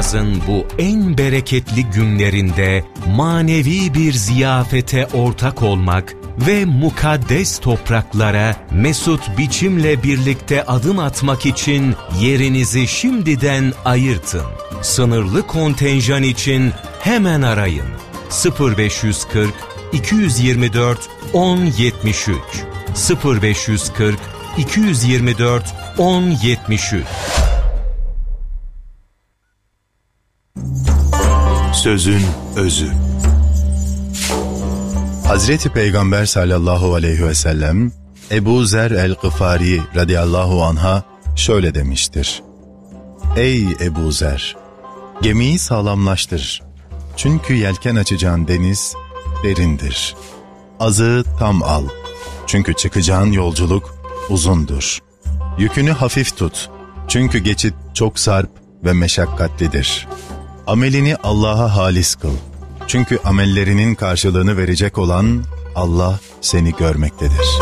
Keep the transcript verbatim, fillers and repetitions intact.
Yazın bu en bereketli günlerinde manevi bir ziyafete ortak olmak ve mukaddes topraklara mesut biçimle birlikte adım atmak için yerinizi şimdiden ayırtın. Sınırlı kontenjan için hemen arayın. sıfır beş yüz kırk iki yüz yirmi dört on yetmiş üç sıfır beş yüz kırk iki yüz yirmi dört on yetmiş üç. Sözün özü. Hazreti Peygamber sallallahu aleyhi ve sellem Ebu Zer el-Gıfari radıyallahu anh'a şöyle demiştir: Ey Ebu Zer! Gemiyi sağlamlaştır. Çünkü yelken açacağın deniz derindir. Azığı tam al. Çünkü çıkacağın yolculuk uzundur. Yükünü hafif tut. Çünkü geçit çok sarp ve meşakkatlidir. Amelini Allah'a halis kıl. Çünkü amellerinin karşılığını verecek olan Allah seni görmektedir.